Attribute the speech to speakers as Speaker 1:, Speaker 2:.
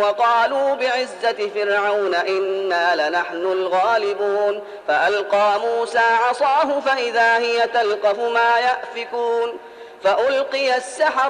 Speaker 1: وقالوا بعزة فرعون إنا لنحن الغالبون فألقى موسى عصاه فإذا هي تلقف ما يأفكون فألقي السحرة